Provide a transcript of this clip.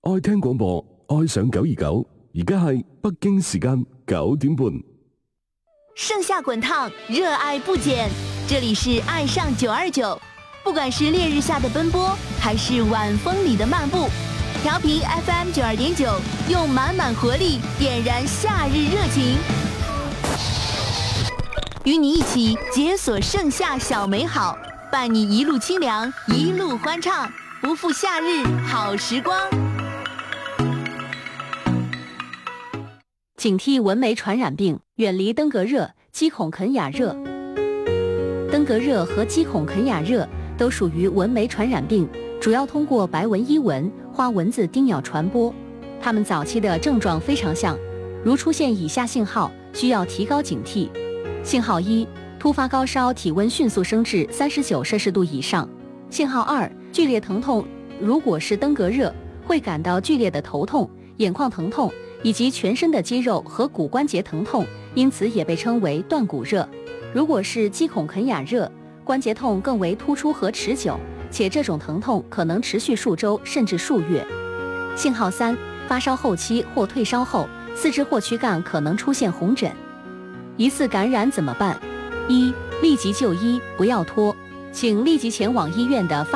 愛聽廣播，愛上929，而家係北京時間9點半。 盛夏滾燙，熱愛不減。這裡是愛上929，不管是烈日下的奔波，還是晚風裡的漫步，調頻 FM 92.9，用滿滿活力點燃夏日熱情，與你一起解鎖盛夏小美好，伴你一路清涼，一路歡暢，不負夏日好時光。 警惕蚊媒傳染病，遠離登革熱、雞孔肯亞熱。登革熱和雞孔肯亞熱都屬於蚊媒傳染病，主要通過白紋伊蚊、花蚊子叮咬傳播。它們早期的症狀非常像，如出現以下信號，需要提高警惕。信號1，突發高燒，體溫迅速升至39攝氏度以上。信號2，劇烈疼痛，如果是登革熱，會感到劇烈的頭痛、眼眶疼痛，以及全身的肌肉和骨關節疼痛，因此也被稱為斷骨熱。如果是雞孔肯亞熱，關節痛更為突出和持久，且這種疼痛可能持續數週甚至數月。信號3，發燒後期或退燒後，四肢或軀幹可能出現紅疹。疑似感染怎麼辦？1，立即就醫，不要拖，請立即前往醫院的